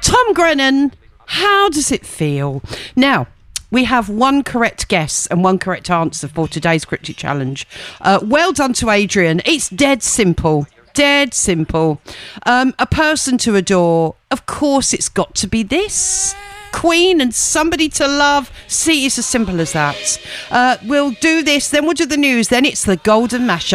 Tom Grennan, how does it feel? Now, we have one correct guess and one correct answer for today's Cryptic Challenge. Well done to Adrian. It's dead simple. Dead simple. A person to adore. Of course, it's got to be this. Queen and Somebody to Love. See, it's as simple as that. We'll do this, then we'll do the news, then it's the Golden Mashup.